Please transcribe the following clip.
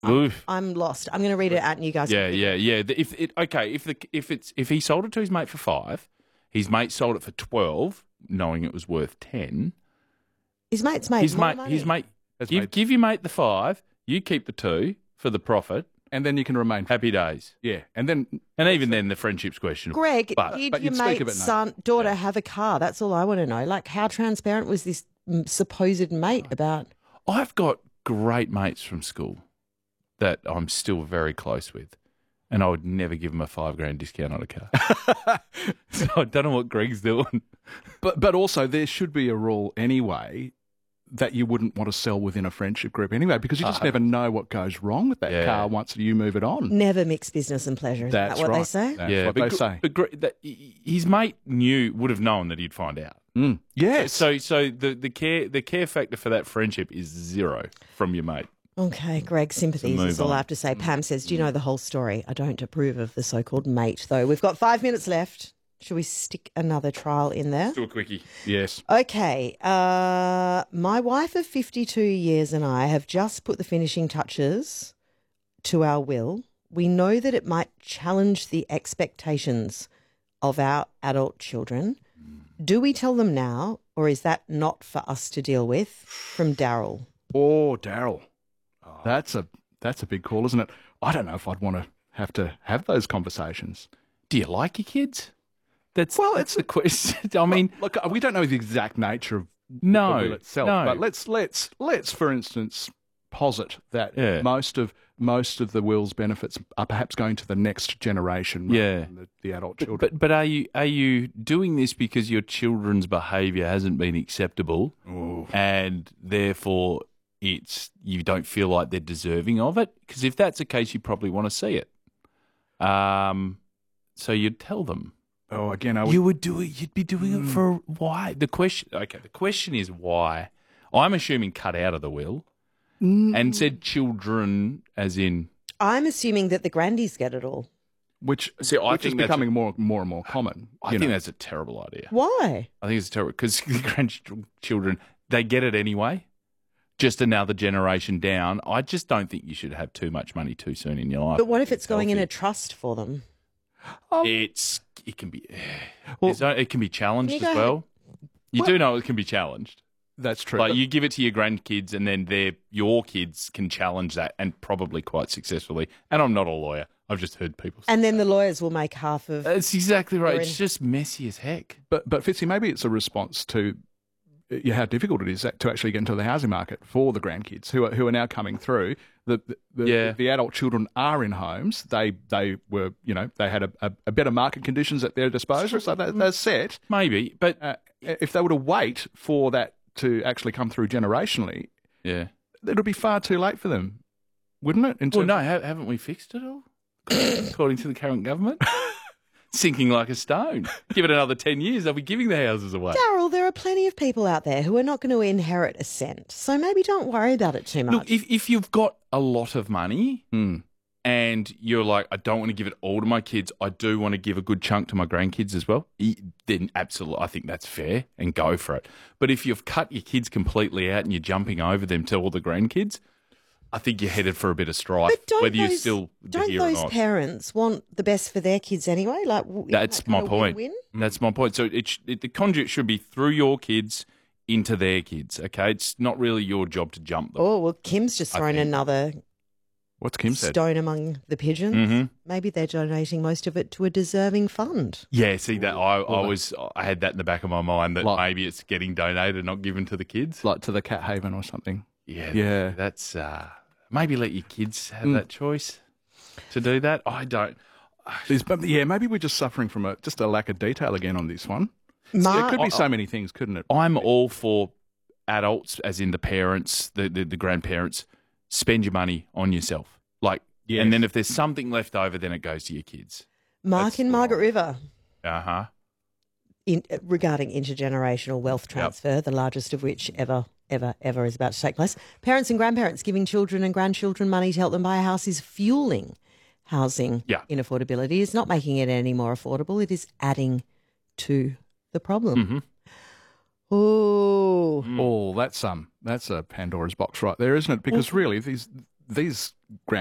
Oof. I'm lost. I'm going to read it out and you guys. Yeah. If he sold it to his mate for 5, his mate sold it for 12, knowing it was worth 10. His mate's made more money. His mate. Give your mate the 5. You keep the 2 for the profit. And then you can remain happy days. Yeah, and even then the friendship's questionable. Greg, did your mate's daughter have a car? That's all I want to know. Like, how transparent was this supposed mate about? I've got great mates from school that I'm still very close with, and I would never give them a $5,000 discount on a car. So I don't know what Greg's doing. But also there should be a rule anyway that you wouldn't want to sell within a friendship group anyway, because you just never know what goes wrong with that car once you move it on. Never mix business and pleasure. Is that what they say? That's what they say. But his mate would have known that he'd find out. Yes. So the care factor for that friendship is 0 from your mate. Okay, Greg, sympathies is all I have to say. Pam says, do you know the whole story? I don't approve of the so-called mate, though. We've got 5 minutes left. Should we stick another trial in there? Do a quickie. Yes. Okay. My wife of 52 years and I have just put the finishing touches to our will. We know that it might challenge the expectations of our adult children. Do we tell them now, or is that not for us to deal with? From Daryl. Oh, Daryl. That's a big call, isn't it? I don't know if I'd want to have those conversations. Do you like your kids? That's the question. I mean, look, we don't know the exact nature of the will itself, but let's for instance posit that most of the will's benefits are perhaps going to the next generation, the adult children. But are you doing this because your children's behaviour hasn't been acceptable, and therefore you don't feel like they're deserving of it? Because if that's the case, you probably want to see it. So you'd tell them. Oh, again, you'd be doing it for why? The question is why. I'm assuming cut out of the will and said children as in. I'm assuming that the grandies get it all. Which is becoming more and more common. I think that's a terrible idea. Why? I think it's terrible because the grandchildren, they get it anyway. Just another generation down. I just don't think you should have too much money too soon in your life. But what if it's going in a trust for them? It can be it can be challenged as well. You do know it can be challenged. That's true. Like you give it to your grandkids, and then your kids can challenge that, and probably quite successfully. And I'm not a lawyer. I've just heard people say and then the lawyers will make half of. That's exactly right. It's just messy as heck. But Fitzy, maybe it's a response to how difficult it is to actually get into the housing market for the grandkids who are now coming through. The adult children are in homes. They were, they had a better market conditions at their disposal, so they're set. Maybe, but if they were to wait for that to actually come through generationally, it would be far too late for them, wouldn't it? Haven't we fixed it all? According to the current government. Sinking like a stone. Give it another 10 years, they'll be giving the houses away. Daryl, there are plenty of people out there who are not going to inherit a cent, so maybe don't worry about it too much. Look, if you've got a lot of money and you're like, I don't want to give it all to my kids, I do want to give a good chunk to my grandkids as well, then absolutely, I think that's fair and go for it. But if you've cut your kids completely out and you're jumping over them to all the grandkids, I think you're headed for a bit of strife, whether you still don't those parents want the best for their kids anyway? Like that's my point. That's my point. So the conduit should be through your kids into their kids. Okay, it's not really your job to jump them. Oh well, Kim's just thrown another. What's Kim said? Stone among the pigeons. Mm-hmm. Maybe they're donating most of it to a deserving fund. Yeah, see that I had that in the back of my mind that maybe it's getting donated, not given to the kids, like to the Cat Haven or something. Yeah. That's. Maybe let your kids have that choice to do that. I don't. Maybe we're just suffering from just a lack of detail again on this one. There could be so many things, couldn't it? I'm all for adults, as in the parents, the grandparents, spend your money on yourself. And then if there's something left over, then it goes to your kids. Mark in Margaret River. Uh-huh. Regarding intergenerational wealth transfer, the largest of which ever is about to take place. Parents and grandparents giving children and grandchildren money to help them buy a house is fueling housing inaffordability. It's not making it any more affordable. It is adding to the problem. Oh, that's a Pandora's box right there, isn't it? Because really, these grand